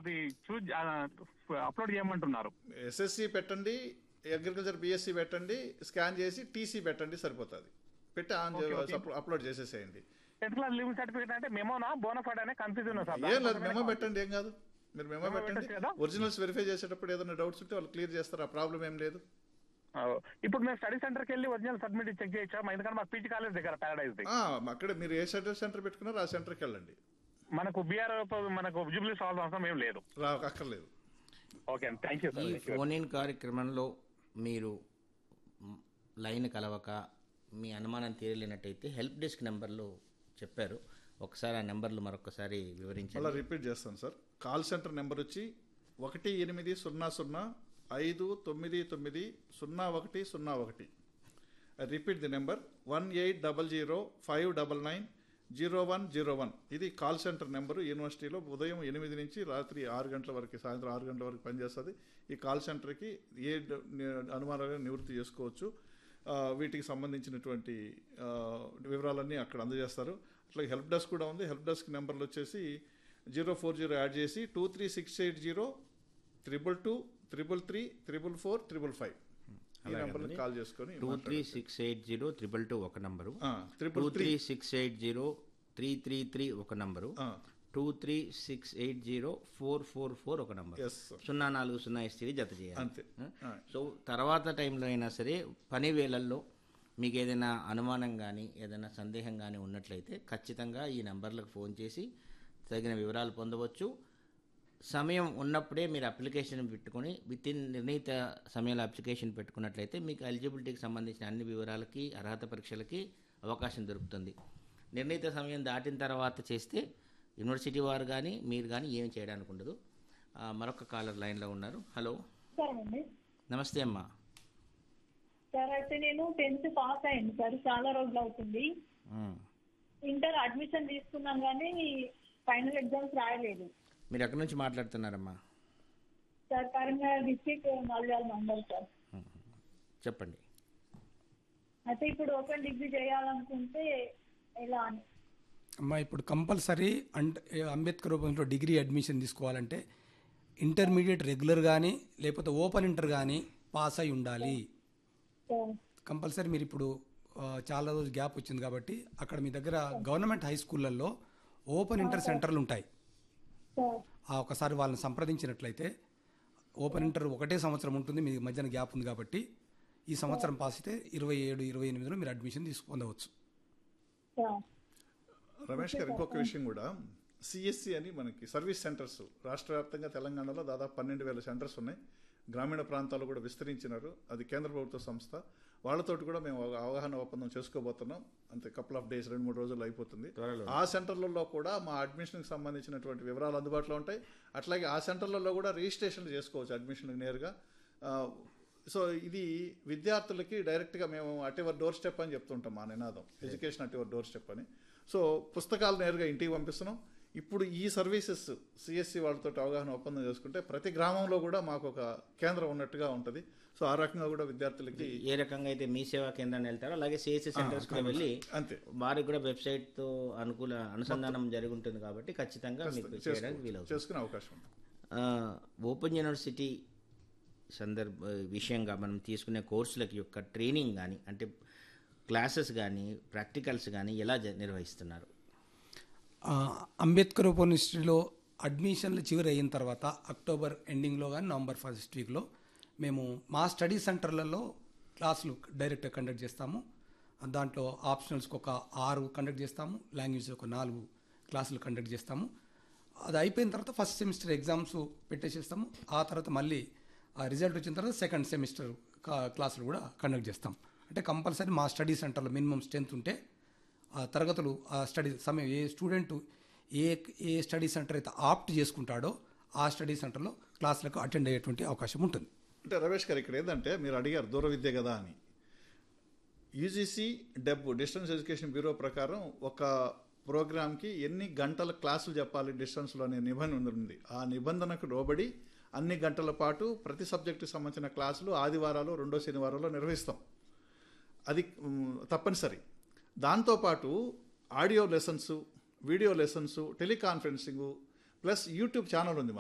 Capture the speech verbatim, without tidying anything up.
అది choose upload చేయమంటున్నారు. SSC పెట్టండి, అగ్రికల్చర్ బిఎస్సి పెట్టండి, స్కాన్ చేసి టీసీ పెట్టండి, సరిపోతుంది. పెట్టి ఆన్ అప్లోడ్ చేసేసేయండి. టెన్త్ క్లాస్ లివింగ్ సర్టిఫికేట్ అంటే మెమోనా బోనఫైడ్ అనే కన్ఫ్యూజన్ ఉంది సార్. ఏం లేదు, మెమో పెట్టండి, ఏం కాదు. మీరు మెమో పెట్టండి. ఒరిజినల్స్ వెరిఫై చేసేటప్పుడు ఏదైనా డౌట్స్ ఉంటే వాళ్ళు క్లియర్ చేస్తారు, ఆ ప్రాబ్లం ఏం లేదు. ఇప్పుడు మేము స్టడీ సెంటర్కి వెళ్ళి ఒరిజినల్ సబ్మిట్ చెక్ చేయొచ్చాము, ఎందుకంటే మాకు పీజీ కాలేజ్ దగ్గర ప్యారడైజ్ అక్కడ మీరు ఏ స్టడీ సెంటర్ పెట్టుకున్నారో ఆ సెంటర్కి వెళ్ళండి. మనకు బీఆర్ మనకు జూబ్లీ సాల్వ్ అవసరం ఏం లేదు, అక్కర్లేదు. Okay, thank you sir. ఈ ఫోన్ ఇన్ కార్యక్రమంలో మీరు లైన్ కలవక మీ అనుమానం తీరలేనట్టయితే హెల్ప్ డెస్క్ నెంబర్లో చెప్పారు, ఒకసారి ఆ నెంబర్లు మరొకసారి వివరించాలి. అలా రిపీట్ చేస్తాను సార్. కాల్ సెంటర్ నెంబర్ వచ్చి ఒకటి ఎనిమిది సున్నా సున్నా ఐదు తొమ్మిది తొమ్మిది సున్నా ఒకటి సున్నా ఒకటి. I repeat the number one eight double zero five double nine zero one zero one. ఇది కాల్ సెంటర్ నెంబరు. యూనివర్సిటీలో ఉదయం ఎనిమిది నుంచి రాత్రి ఆరు గంటల వరకు, సాయంత్రం ఆరు గంటల వరకు పనిచేస్తుంది. ఈ కాల్ సెంటర్కి ఏ అనుమానాలను నివృత్తి చేసుకోవచ్చు, వీటికి సంబంధించినటువంటి వివరాలన్నీ అక్కడ అందజేస్తారు. అట్లాగే హెల్ప్ డెస్క్ కూడా ఉంది. హెల్ప్ డెస్క్ నెంబర్లు వచ్చేసి జీరో ఫోర్ జీరో యాడ్ చేసి two three six eight zero triple two triple three triple four triple five ఈ నెంబర్ని కాల్ చేసుకొని two three six eight zero triple two ఒక number, two three six eight zero three three three ఒక number, two three six eight zero four four four ఒక number, సున్నా నాలుగు సున్నా ఎస్టీని జత చేయాలి. సో తర్వాత టైంలో అయినా సరే పని వేళల్లో మీకు ఏదైనా అనుమానం కానీ ఏదైనా సందేహం కానీ ఉన్నట్లయితే ఖచ్చితంగా ఈ నెంబర్లకు ఫోన్ చేసి తగిన వివరాలు పొందవచ్చు. సమయం ఉన్నప్పుడే మీరు అప్లికేషన్ పెట్టుకొని విత్ ఇన్ నిర్ణీత సమయంలో అప్లికేషన్ పెట్టుకున్నట్లయితే మీకు ఎలిజిబిలిటీకి సంబంధించిన అన్ని వివరాలకి అర్హత పరీక్షలకి అవకాశం దొరుకుతుంది. నిర్ణీత సమయం దాటిన తర్వాత చేస్తే యూనివర్సిటీ వారు కానీ మీరు కానీ ఏం చేయడానికి ఉండదు. మరొక కాలర్ లైన్లో ఉన్నారు. హలో, నమస్తే అమ్మా. సార్ అయితే నేను టెన్త్ పాస్ అయ్యింది సార్, చాలా రోజులు అవుతుంది. ఇంటర్ అడ్మిషన్ తీసుకున్నాం కానీ ఫైనల్ ఎగ్జామ్స్ రాయలేదు. మీరు ఎక్కడి నుంచి మాట్లాడుతున్నారమ్మా? Sir Karimnagar district Nalgonda mandal sir. చెప్పండి. అయితే ఇప్పుడు ఓపెన్ డిగ్రీ చేయాలనుకుంటే ఎలా అని? అమ్మా, ఇప్పుడు కంపల్సరీ అంటే అంబేద్కర్ ఓపెన్లో డిగ్రీ అడ్మిషన్ తీసుకోవాలంటే ఇంటర్మీడియట్ రెగ్యులర్ కానీ లేకపోతే ఓపెన్ ఇంటర్ కానీ పాస్ అయి ఉండాలి కంపల్సరీ. మీరు ఇప్పుడు చాలా రోజు గ్యాప్ వచ్చింది కాబట్టి అక్కడ మీ దగ్గర గవర్నమెంట్ హై స్కూళ్ళల్లో ఓపెన్ ఇంటర్ సెంటర్లు ఉంటాయి. ఒకసారి వాళ్ళని సంప్రదించినట్లయితే ఓపెన్ ఇంటర్ ఒకటే సంవత్సరం ఉంటుంది, మీ మధ్యన గ్యాప్ ఉంది కాబట్టి ఈ సంవత్సరం పాస్ అయితే ఇరవై ఏడు ఇరవై ఎనిమిదిలో మీరు అడ్మిషన్ తీసుకుందవచ్చు. రమేష్ గారు, ఇంకొక విషయం కూడా, సిఎస్సి అని మనకి సర్వీస్ సెంటర్స్ రాష్ట్ర వ్యాప్తంగా తెలంగాణలో దాదాపు పన్నెండు వేల సెంటర్స్ ఉన్నాయి. గ్రామీణ ప్రాంతాల్లో కూడా విస్తరించినారు. అది కేంద్ర ప్రభుత్వ సంస్థ. వాళ్ళతోటి కూడా మేము అవగాహన ఒప్పందం చేసుకోబోతున్నాం. అంతే, కపుల్ ఆఫ్ డేస్, రెండు మూడు రోజులు అయిపోతుంది. ఆ సెంటర్లలో కూడా మా అడ్మిషన్కి సంబంధించినటువంటి వివరాలు అందుబాటులో ఉంటాయి. అట్లాగే ఆ సెంటర్లలో కూడా రిజిస్ట్రేషన్లు చేసుకోవచ్చు అడ్మిషన్కి నేరుగా. సో ఇది విద్యార్థులకి డైరెక్ట్గా మేము అట్ యువర్ డోర్ స్టెప్ అని చెప్తుంటాం, మా నినాదం education at your door step అని. సో పుస్తకాలు నేరుగా ఇంటికి పంపిస్తున్నాం. ఇప్పుడు ఈ సర్వీసెస్ సిఎస్సి వాళ్ళతో అవగాహన ఒప్పందం చేసుకుంటే ప్రతి గ్రామంలో కూడా మాకు ఒక కేంద్రం ఉన్నట్టుగా ఉంటుంది. సో ఆ రకంగా కూడా విద్యార్థులకి ఏ రకంగా అయితే మీ సేవా కేంద్రాన్ని వెళ్తారో అలాగే సిఎస్సి సెంటర్స్ కూడా వెళ్ళి అంతే వారికి కూడా వెబ్సైట్తో అనుకూల అనుసంధానం జరిగి ఉంటుంది కాబట్టి ఖచ్చితంగా మీకు చేయడానికి వీలవుతుంది, చేసుకునే అవకాశం ఉంది. ఓపెన్ యూనివర్సిటీ సందర్భ విషయంగా మనం తీసుకునే కోర్సులకి యొక్క ట్రైనింగ్ కానీ అంటే క్లాసెస్ కానీ ప్రాక్టికల్స్ కానీ ఎలా నిర్వహిస్తున్నారు? అంబేద్కర్ ఓపెన్ యూనివర్సిటీలో అడ్మిషన్లు చివరి అయిన తర్వాత అక్టోబర్ ఎండింగ్లో కానీ నవంబర్ ఫస్ట్ వీక్లో మేము మా స్టడీ సెంటర్లలో క్లాసులు డైరెక్ట్గా కండక్ట్ చేస్తాము. దాంట్లో ఆప్షనల్స్కి ఒక ఆరు కండక్ట్ చేస్తాము, లాంగ్వేజ్ ఒక నాలుగు క్లాసులు కండక్ట్ చేస్తాము. అది అయిపోయిన తర్వాత ఫస్ట్ సెమిస్టర్ ఎగ్జామ్స్ పెట్టేసేస్తాము. ఆ తర్వాత మళ్ళీ ఆ రిజల్ట్ వచ్చిన తర్వాత సెకండ్ సెమిస్టర్ క్లాసులు కూడా కండక్ట్ చేస్తాం. అంటే కంపల్సరీ మా స్టడీ సెంటర్లో మినిమం స్ట్రెంత్ ఉంటే ఆ తరగతులు ఆ స్టడీ సమయం ఏ స్టూడెంట్ ఏ ఏ స్టడీ సెంటర్ అయితే ఆప్ట్ చేసుకుంటాడో ఆ స్టడీ సెంటర్లో క్లాసులకు అటెండ్ అయ్యేటువంటి అవకాశం ఉంటుంది. అంటే రమేష్ గారు, ఇక్కడ ఏంటంటే మీరు అడిగారు దూర విద్య కదా అని. యూజీసీ డెబ్ డిస్టెన్స్ ఎడ్యుకేషన్ బ్యూరో ప్రకారం ఒక ప్రోగ్రామ్కి ఎన్ని గంటల క్లాసులు చెప్పాలి డిస్టెన్స్లో అనే నిబంధన ఉంది. ఆ నిబంధనకు లోబడి అన్ని గంటల పాటు ప్రతి సబ్జెక్టుకి సంబంధించిన క్లాసులు ఆదివారాలు రెండో శనివారాల్లో నిర్వహిస్తాం. అది తప్పనిసరి. దాంతోపాటు audio lessons, video lessons, టెలికాన్ఫరెన్సింగు plus YouTube channel ఉంది.